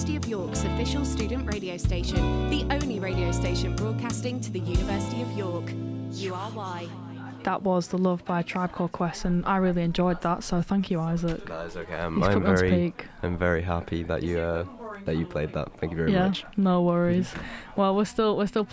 University of York's official student radio station, the only radio station broadcasting to the University of York. URY. That was The Love by Tribe Called Quest, and I really enjoyed that, so thank you, Isaac. That is okay. He's put me on speak. I'm very happy that you played that. Thank you very much. Yeah, no worries. Well, we're still